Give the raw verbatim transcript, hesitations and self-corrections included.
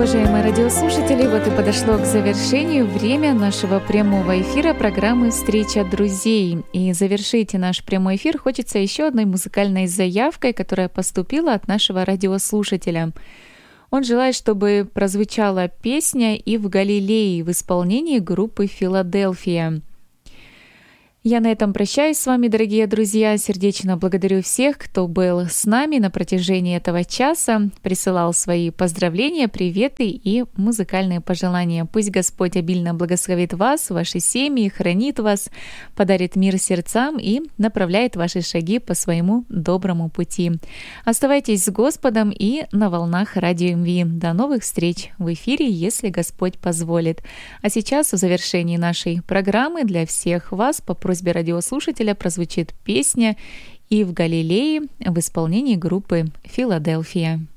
Уважаемые радиослушатели, вот и подошло к завершению время нашего прямого эфира программы «Встреча друзей». И завершить наш прямой эфир хочется еще одной музыкальной заявкой, которая поступила от нашего радиослушателя. Он желает, чтобы прозвучала песня «И в Галилее» в исполнении группы «Филадельфия». Я на этом прощаюсь с вами, дорогие друзья. Сердечно благодарю всех, кто был с нами на протяжении этого часа, присылал свои поздравления, приветы и музыкальные пожелания. Пусть Господь обильно благословит вас, ваши семьи, хранит вас, подарит мир сердцам и направляет ваши шаги по своему доброму пути. Оставайтесь с Господом и на волнах Радио МВ. До новых встреч в эфире, если Господь позволит. А сейчас в завершении нашей программы для всех вас по просьбе радиослушателя прозвучит песня «И в Галилее» в исполнении группы «Филадельфия».